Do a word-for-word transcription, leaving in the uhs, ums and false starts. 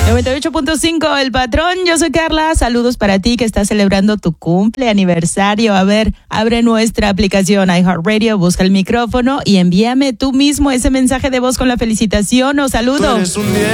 noventa y ocho punto cinco, El Patrón. Yo soy Carla. Saludos para ti que estás celebrando tu cumple aniversario. A ver, abre nuestra aplicación iHeartRadio, busca el micrófono y envíame tú mismo ese mensaje de voz con la felicitación o saludo.